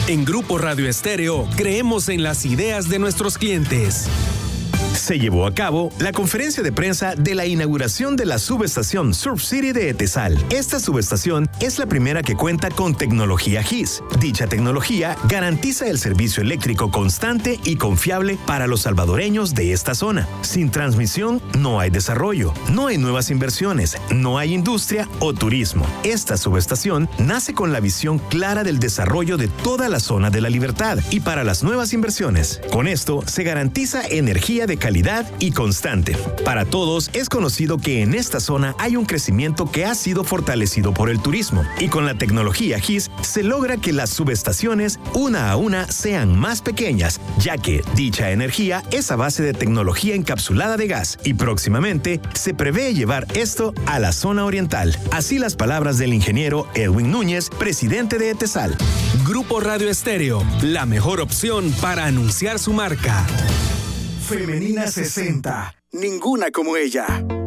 En Grupo Radio Estéreo creemos en las ideas de nuestros clientes. Se llevó a cabo la conferencia de prensa de la inauguración de la subestación Surf City de Etesal. Esta subestación es la primera que cuenta con tecnología GIS. Dicha tecnología garantiza el servicio eléctrico constante y confiable para los salvadoreños de esta zona. Sin transmisión no hay desarrollo, no hay nuevas inversiones, no hay industria o turismo. Esta subestación nace con la visión clara del desarrollo de toda la zona de la Libertad y para las nuevas inversiones. Con esto se garantiza energía de calidad y constante. Para todos es conocido que en esta zona hay un crecimiento que ha sido fortalecido por el turismo y con la tecnología GIS se logra que las subestaciones una a una sean más pequeñas, ya que dicha energía es a base de tecnología encapsulada de gas y próximamente se prevé llevar esto a la zona oriental. Así las palabras del ingeniero Edwin Núñez, presidente de Etesal. Grupo Radio Estéreo, la mejor opción para anunciar su marca. Femenina 60. Ninguna como ella.